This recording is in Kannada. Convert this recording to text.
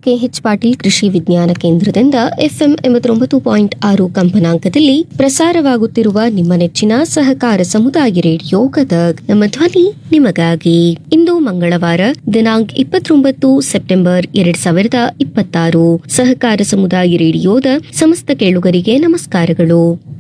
ಕೆಎಚ್ ಪಾಟೀಲ್ ಕೃಷಿ ವಿಜ್ಞಾನ ಕೇಂದ್ರದಿಂದ ಎಫ್ಎಂ 89.6 ಕಂಪನಾಂಕದಲ್ಲಿ ಪ್ರಸಾರವಾಗುತ್ತಿರುವ ನಿಮ್ಮ ನೆಚ್ಚಿನ ಸಹಕಾರ ಸಮುದಾಯ ರೇಡಿಯೋ ಗದಗ್. ನಮ್ಮ ಧ್ವನಿ ನಿಮಗಾಗಿ. ಇಂದು ಮಂಗಳವಾರ ದಿನಾಂಕ 29 ಸೆಪ್ಟೆಂಬರ್ 2026. ಸಹಕಾರ ಸಮುದಾಯ ರೇಡಿಯೋದ ಸಮಸ್ತ ಕೇಳುಗರಿಗೆ ನಮಸ್ಕಾರಗಳು.